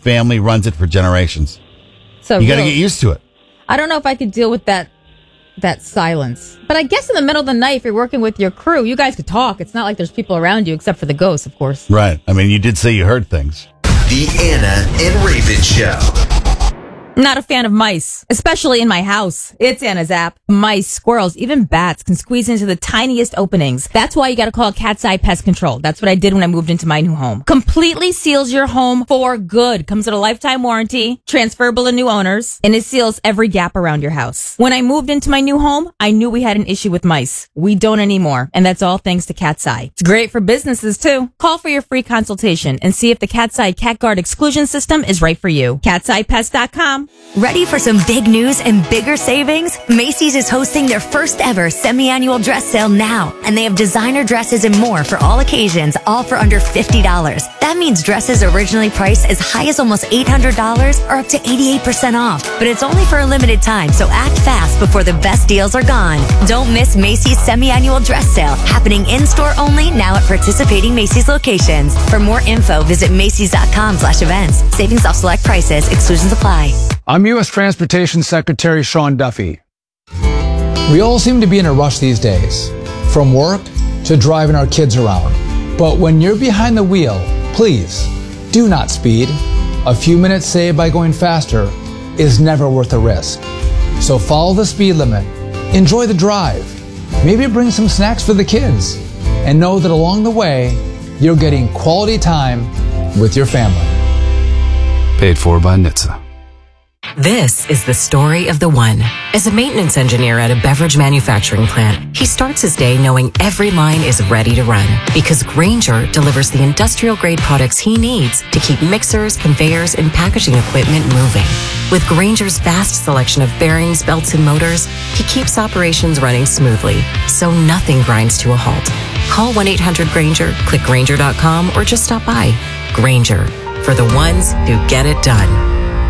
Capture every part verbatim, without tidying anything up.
family runs it for generations. So you got to real- get used to it. I don't know if I could deal with that that silence. But I guess in the middle of the night, if you're working with your crew, you guys could talk. It's not like there's people around you, except for the ghosts, of course. Right. I mean, you did say you heard things. The Anna and Raven Show. Not a fan of mice, especially in my house. It's Anna's app. Mice, squirrels, even bats can squeeze into the tiniest openings. That's why you got to call Cat's Eye Pest Control. That's what I did when I moved into my new home. Completely seals your home for good. Comes with a lifetime warranty, transferable to new owners, and it seals every gap around your house. When I moved into my new home, I knew we had an issue with mice. We don't anymore, and that's all thanks to Cat's Eye. It's great for businesses too. Call for your free consultation and see if the Cat's Eye Cat Guard exclusion system is right for you. cats eye pest dot com. Ready for some big news and bigger savings? Macy's is hosting their first ever semi-annual dress sale now, and they have designer dresses and more for all occasions, all for under fifty dollars. That means dresses originally priced as high as almost eight hundred dollars are up to eighty-eight percent off. But it's only for a limited time, so act fast before the best deals are gone. Don't miss Macy's semi-annual dress sale, happening in-store only now at participating Macy's locations. For more info, visit macys dot com slash events. Savings off select prices. Exclusions apply. I'm U S Transportation Secretary Sean Duffy. We all seem to be in a rush these days, from work to driving our kids around. But when you're behind the wheel, please do not speed. A few minutes saved by going faster is never worth the risk. So follow the speed limit, enjoy the drive, maybe bring some snacks for the kids, and know that along the way, you're getting quality time with your family. Paid for by N H T S A. This is the story of the one. As a maintenance engineer at a beverage manufacturing plant, he starts his day knowing every line is ready to run because Grainger delivers the industrial-grade products he needs to keep mixers, conveyors, and packaging equipment moving. With Grainger's vast selection of bearings, belts, and motors, he keeps operations running smoothly, so nothing grinds to a halt. Call one eight hundred Grainger, click Grainger dot com, or just stop by. Grainger, for the ones who get it done.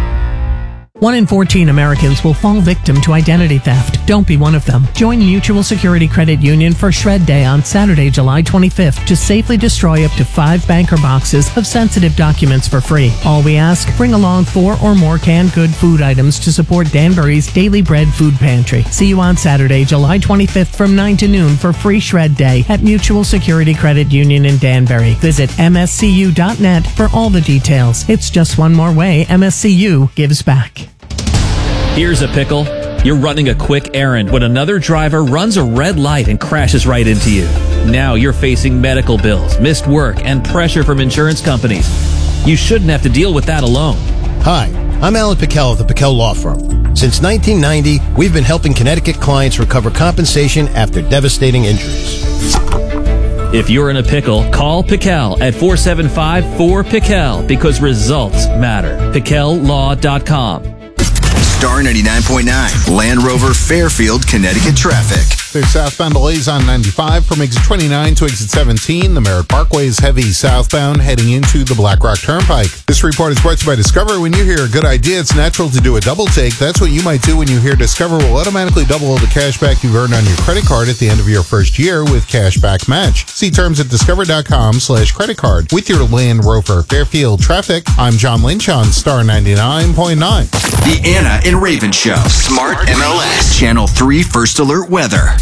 One in fourteen Americans will fall victim to identity theft. Don't be one of them. Join Mutual Security Credit Union for Shred Day on Saturday, July twenty-fifth to safely destroy up to five banker boxes of sensitive documents for free. All we ask, bring along four or more canned good food items to support Danbury's Daily Bread Food Pantry. See you on Saturday, July twenty-fifth from nine to noon for Free Shred Day at Mutual Security Credit Union in Danbury. Visit m s c u dot net for all the details. It's just one more way M S C U gives back. Here's a pickle. You're running a quick errand when another driver runs a red light and crashes right into you. Now you're facing medical bills, missed work, and pressure from insurance companies. You shouldn't have to deal with that alone. Hi, I'm Alan Pickell of the Pickell Law Firm. Since nineteen ninety, we've been helping Connecticut clients recover compensation after devastating injuries. If you're in a pickle, call Pickell at four seven five four Pickell because results matter. Pickell Law dot com. Star ninety-nine point nine, Land Rover, Fairfield, Connecticut traffic. There's southbound delays on ninety-five from exit twenty-nine to exit seventeen. The Merritt Parkway is heavy southbound heading into the Black Rock Turnpike. This report is brought to you by Discover. When you hear a good idea, it's natural to do a double take. That's what you might do when you hear Discover will automatically double the cash back you've earned on your credit card at the end of your first year with Cashback Match. See terms at discover dot com slash credit card. With your Land Rover Fairfield traffic, I'm John Lynch on Star ninety-nine point nine. The Anna and Raven Show. Smart M L S. Channel three First Alert Weather.